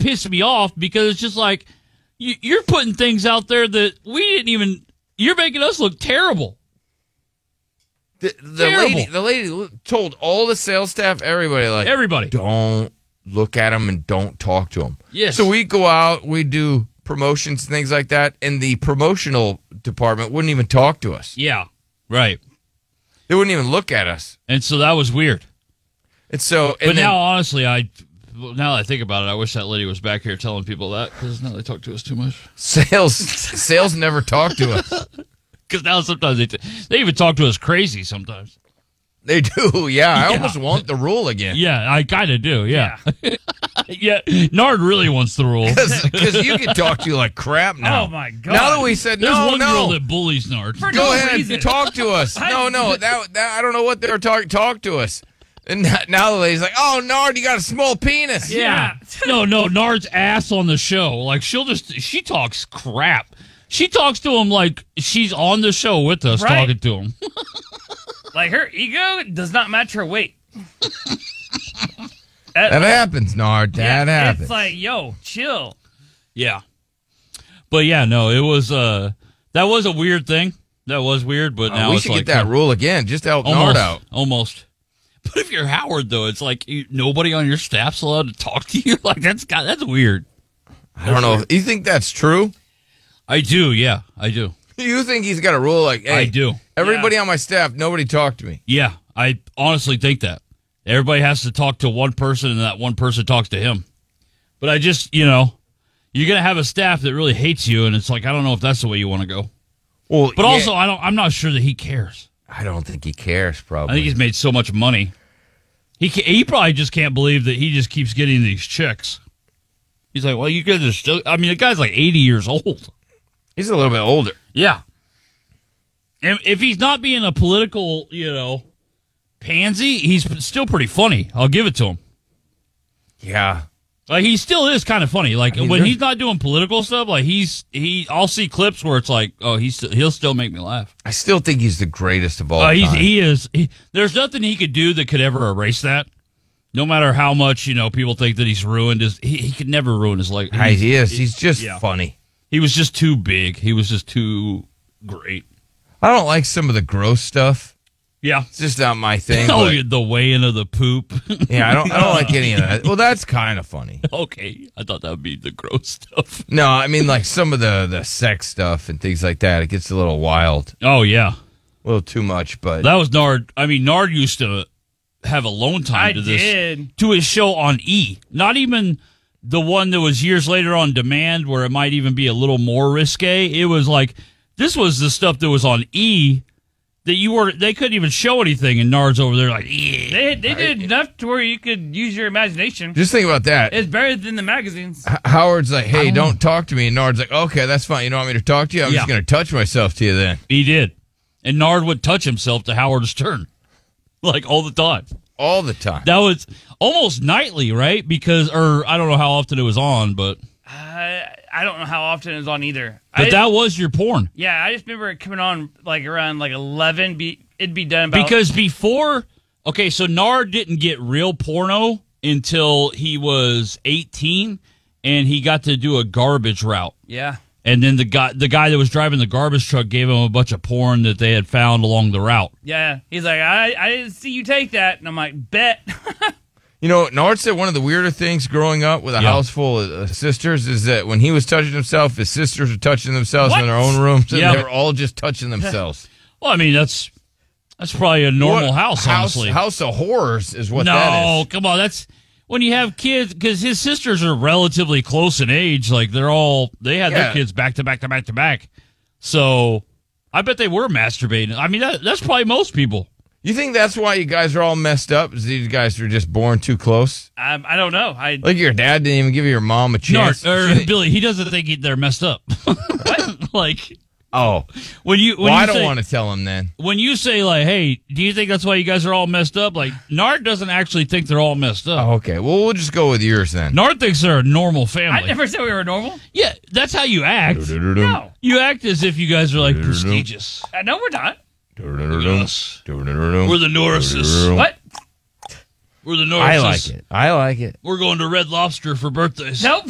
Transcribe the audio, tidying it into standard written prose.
pissed me off because it's just like you're putting things out there that we didn't even. You're making us look terrible. The lady told all the sales staff, everybody, don't look at them and don't talk to them. Yes. So we go out, we do promotions, things like that, and the promotional department wouldn't even talk to us. Yeah, right. They wouldn't even look at us. And so that was weird. Now, honestly, now that I think about it, I wish that lady was back here telling people that, because now they talk to us too much. Sales never talk to us. Because now sometimes they even talk to us crazy sometimes. They do, yeah. I almost want the rule again. Yeah, I kind of do, yeah. Yeah, Nard really wants the rule. Because you can talk to you like crap now. Oh, my God. Now that we said There's one girl no. that bullies Nard. Go ahead, talk to us. No, that I don't know what they were talking. Talk to us. And now the lady's like, oh, Nard, you got a small penis. Yeah. No, Nard's ass on the show. Like, she talks crap. She talks to him like she's on the show with us, talking to him. Like, her ego does not match her weight. That happens, Nard. That happens. It's like, yo, chill. Yeah. But yeah, no, it was that was a weird thing. That was weird, but now we it's should like get that rule again, just to help Nard out. Almost. But if you're Howard, though, it's like nobody on your staff's allowed to talk to you. Like that's weird. I don't know. You think that's true? I do. Yeah, I do. You think he's got a rule like, hey, I do. Everybody on my staff, nobody talk to me. Yeah, I honestly think that. Everybody has to talk to one person, and that one person talks to him. But I just, you're going to have a staff that really hates you, and it's like, I don't know if that's the way you want to go. Well, but also, I'm not sure that he cares. I don't think he cares, probably. I think he's made so much money. He probably just can't believe that he just keeps getting these checks. He's like, well, you guys are still... I mean, the guy's like 80 years old. He's a little bit older. Yeah. And if he's not being a political, pansy, he's still pretty funny. I'll give it to him. Yeah. Like, he still is kind of funny. Like, when he's not doing political stuff, like, I'll see clips where it's like, oh, he'll still make me laugh. I still think he's the greatest of all time. He is. There's nothing he could do that could ever erase that. No matter how much, people think that he's ruined he could never ruin his life. He is. He's just funny. He was just too big. He was just too great. I don't like some of the gross stuff. Yeah. It's just not my thing. The weighing of the poop. Yeah, I don't like any of that. Well, that's kind of funny. Okay. I thought that would be the gross stuff. No, I mean like some of the sex stuff and things like that. It gets a little wild. Oh, yeah. A little too much, but... That was Nard. I mean, Nard used to have alone time to his show on E. Not even the one that was years later on Demand, where it might even be a little more risque. It was like, this was the stuff that was on E that they couldn't even show anything, and Nard's over there like, yeah. They did enough to where you could use your imagination. Just think about that. It's better than the magazines. Howard's like, hey, don't talk to me. And Nard's like, okay, that's fine. You don't want me to talk to you? I'm just going to touch myself to you then. He did. And Nard would touch himself to Howard Stern. Like, all the time. All the time. That was almost nightly, right? Or I don't know how often it was on, but... I don't know how often it was on either. But that was your porn. Yeah, I just remember it coming on like around like 11. It'd be done about... Because before... Okay, so Nard didn't get real porno until he was 18, and he got to do a garbage route. Yeah. And then the guy that was driving the garbage truck gave him a bunch of porn that they had found along the route. Yeah. He's like, I didn't see you take that. And I'm like, bet. Nard said one of the weirder things growing up with a house full of sisters is that when he was touching himself, his sisters were touching themselves in their own rooms, and they were all just touching themselves. Well, I mean, that's probably a normal house, honestly. House of horrors is what that is. No, come on. That's when you have kids, because his sisters are relatively close in age. Like, they had their kids back to back to back to back. So I bet they were masturbating. I mean, that's probably most people. You think that's why you guys are all messed up? Is these guys are just born too close? I don't know. Like your dad didn't even give your mom a chance. Billy, he doesn't think they're messed up. What? Like, I don't want to tell him then. When you say like, "Hey, do you think that's why you guys are all messed up?" Like, Nard doesn't actually think they're all messed up. Oh, okay. Well, we'll just go with yours then. Nard thinks they're a normal family. I never said we were normal. Yeah, that's how you act. No, you act as if you guys are like prestigious. No, we're not. We're the Norrises. What? We're the Norrises. I like it. We're going to Red Lobster for birthdays. Nope.